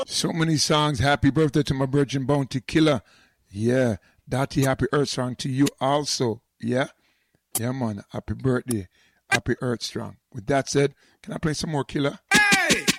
So many songs. Happy birthday to my Virgin Bounty Killer. Yeah. Dottie, happy Earth Strong to you also. Yeah. Yeah, man. Happy birthday. Happy Earth Strong. With that said, can I play some more Killer?